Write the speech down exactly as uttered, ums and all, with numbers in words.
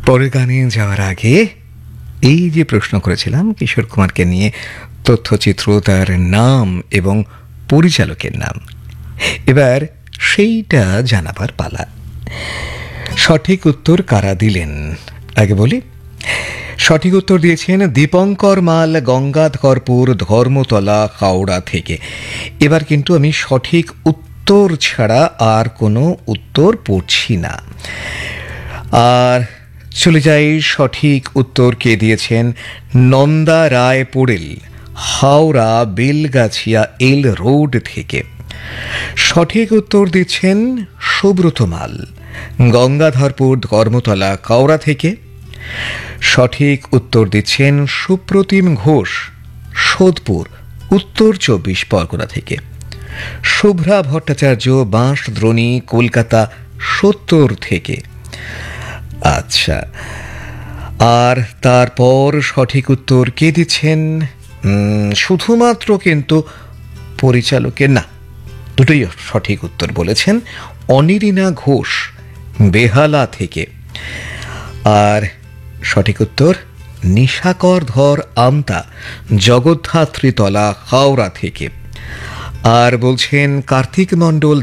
পরের গানে যাওয়ার আগে এই যে প্রশ্ন করেছিলাম কিশোর কুমারকে নিয়ে, তথ্যচিত্র, তার নাম এবং পরিচালকের নাম, এবার সেইটা জানাবার পালা। সঠিক উত্তর কারা দিলেন আগে বলি। সঠিক উত্তর দিয়েছেন দীপঙ্কর মাল, গঙ্গাধরপুর, ধর্মতলা, হাওড়া থেকে। এবার কিন্তু আমি সঠিক উত্তর ছাড়া আর কোনো উত্তর পড়ছি না। আর চলে যাই, সঠিক উত্তর কে দিয়েছেন নন্দা রায় পোড়েল, হাওড়া বেলগাছিয়া এল রোড থেকে। সঠিক উত্তর দিচ্ছেন সুব্রত মাল, গঙ্গাধরপুর, ধর্মতলা, কাওড়া থেকে। সঠিক উত্তর দিচ্ছেন সুপ্রতিম ঘোষ, সোদপুর, উত্তর চব্বিশ পরগনা থেকে। শুভ্রা ভট্টাচার্য, বাঁশদ্রোণী, কলকাতা সত্তর থেকে। আচ্ছা, আর তারপর সঠিক উত্তর কে দিচ্ছেন? শুধুমাত্র কিন্তু পরিচালকের না, দুটোই সঠিক উত্তর বলেছেন অনিরিনা ঘোষ, বেহালা থেকে। আর সঠিক উত্তর নিশাকর ধর আমতা, জগদ্ধাত্রীতলা, হাওড়া থেকে। আর বলছেন কার্তিক মণ্ডল,